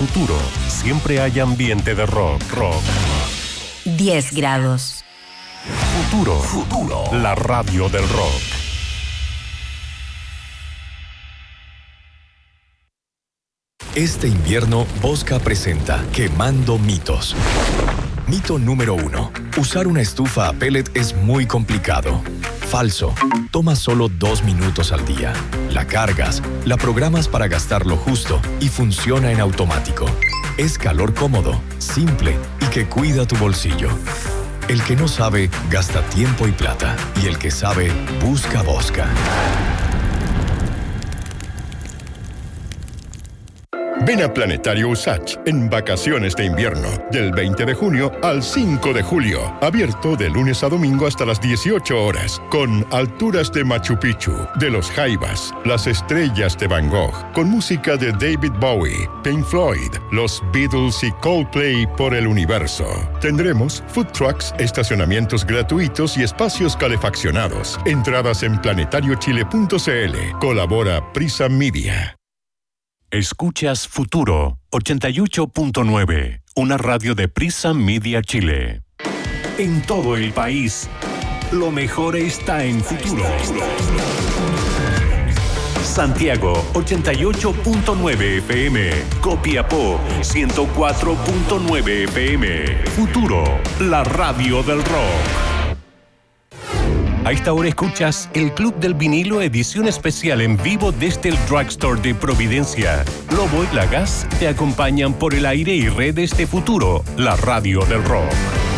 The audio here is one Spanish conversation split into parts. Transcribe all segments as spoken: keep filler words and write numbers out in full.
Futuro siempre hay ambiente de rock, rock. diez grados. Futuro, Futuro, la radio del rock. Este invierno, Bosca presenta Quemando Mitos. Mito número uno. Usar una estufa a pellet es muy complicado. Falso. Toma solo dos minutos al día. La cargas, la programas para gastar lo justo y funciona en automático. Es calor cómodo, simple y que cuida tu bolsillo. El que no sabe, gasta tiempo y plata. Y el que sabe, busca Bosca. Ven a Planetario Usach en vacaciones de invierno, del veinte de junio al cinco de julio. Abierto de lunes a domingo hasta las dieciocho horas, con alturas de Machu Picchu, de los Jaivas, las estrellas de Van Gogh, con música de David Bowie, Pink Floyd, los Beatles y Coldplay por el universo. Tendremos food trucks, estacionamientos gratuitos y espacios calefaccionados. Entradas en planetario chile punto c l. Colabora Prisa Media. Escuchas Futuro ochenta y ocho punto nueve, una radio de Prisa Media Chile. En todo el país, lo mejor está en Futuro. Santiago ochenta y ocho punto nueve F M, Copiapó ciento cuatro punto nueve F M. Futuro, la radio del rock. A esta hora escuchas el Club del Vinilo, edición especial en vivo desde el Drugstore de Providencia. Lobo y Lagas te acompañan por el aire y redes de Futuro, la radio del rock.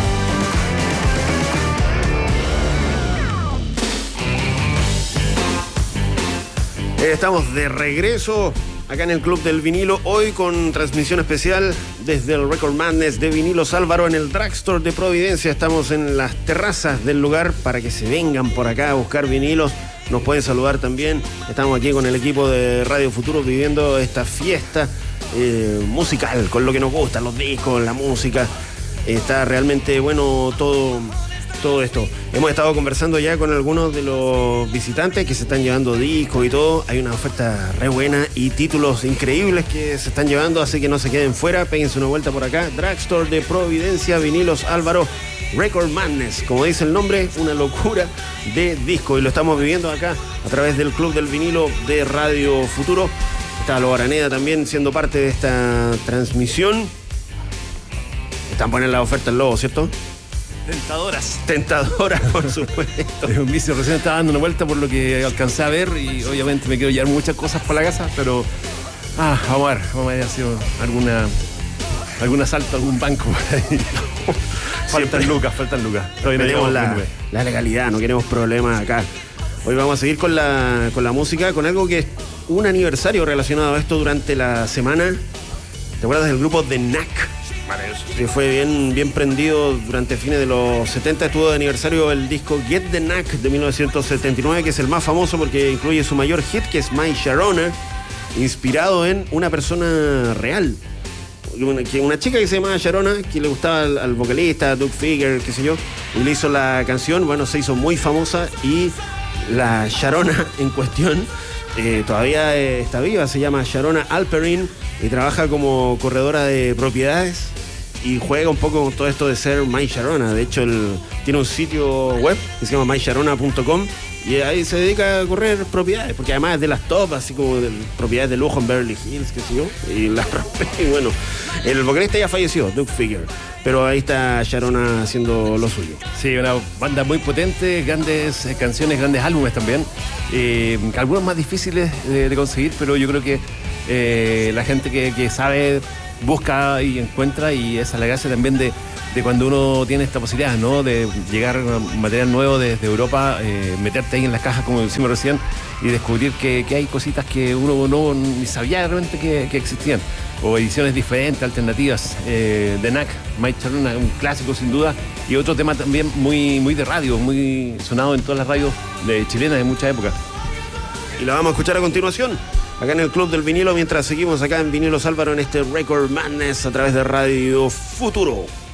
Estamos de regreso acá en el Club del Vinilo, hoy con transmisión especial desde el Record Madness de Vinilos Álvaro en el Drugstore de Providencia. Estamos en las terrazas del lugar para que se vengan por acá a buscar vinilos. Nos pueden saludar también. Estamos aquí con el equipo de Radio Futuro viviendo esta fiesta eh, musical, con lo que nos gusta, los discos, la música. Está realmente bueno todo... todo esto. Hemos estado conversando ya con algunos de los visitantes que se están llevando discos y todo. Hay una oferta re buena y títulos increíbles que se están llevando, así que no se queden fuera. Péguense una vuelta por acá. Drugstore de Providencia, Vinilos Álvaro, Record Madness. Como dice el nombre, una locura de disco. Y lo estamos viviendo acá a través del Club del Vinilo de Radio Futuro. Está Lobo Araneda también siendo parte de esta transmisión. Están poniendo la oferta el Lobo, ¿cierto? Tentadoras. Tentadoras, por supuesto. Es un vicio, recién estaba dando una vuelta por lo que alcancé a ver y obviamente me quiero llevar muchas cosas para la casa, pero ah, vamos a ver, vamos a ver si ha sido alguna algún asalto, algún banco por ahí. Faltan lucas, faltan lucas. Todavía no tenemos la, la legalidad, no queremos problemas acá. Hoy vamos a seguir con la, con la música, con algo que es un aniversario relacionado a esto durante la semana. ¿Te acuerdas del grupo The Knack? Que fue bien, bien prendido durante fines de los setenta. Estuvo de aniversario el disco Get the Knack de mil novecientos setenta y nueve, que es el más famoso porque incluye su mayor hit, que es My Sharona, inspirado en una persona real. Una, una chica que se llamaba Sharona, que le gustaba al, al vocalista, Doug Figger, qué sé yo, y le hizo la canción. Bueno, se hizo muy famosa y la Sharona en cuestión eh, todavía eh, está viva. Se llama Sharona Alperin y trabaja como corredora de propiedades y juega un poco con todo esto de ser My Sharona. De hecho, él tiene un sitio web que se llama my sharona punto com y ahí se dedica a correr propiedades, porque además es de las top, así como de propiedades de lujo en Beverly Hills, qué sé yo, y las y bueno, el vocalista ya falleció, Doug Figger, pero ahí está Sharona haciendo lo suyo. Sí, una banda muy potente, grandes canciones, grandes álbumes también, eh, algunos más difíciles de, de conseguir, pero yo creo que eh, la gente que, que sabe busca y encuentra, y esa es la gracia también de, de cuando uno tiene esta posibilidad, ¿no? De llegar a material nuevo desde Europa, eh, meterte ahí en las cajas, como decimos recién, y descubrir que, que hay cositas que uno no ni sabía realmente que, que existían, o ediciones diferentes, alternativas. eh, The Knack, My Sharona, un clásico sin duda, y otro tema también muy, muy de radio, muy sonado en todas las radios de chilenas de mucha época. Y la vamos a escuchar a continuación acá en el Club del Vinilo, mientras seguimos acá en Vinilos Álvaro en este Record Madness a través de Radio Futuro.